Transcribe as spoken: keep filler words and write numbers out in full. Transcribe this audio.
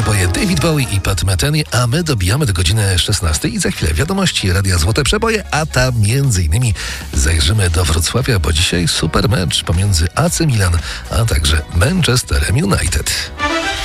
przeboje David Bowie i Pat Metheny, a my dobijamy do godziny szesnastej i za chwilę wiadomości Radia Złote Przeboje, a tam między innymi zajrzymy do Wrocławia, bo dzisiaj super mecz pomiędzy A C Milan, a także Manchesterem United.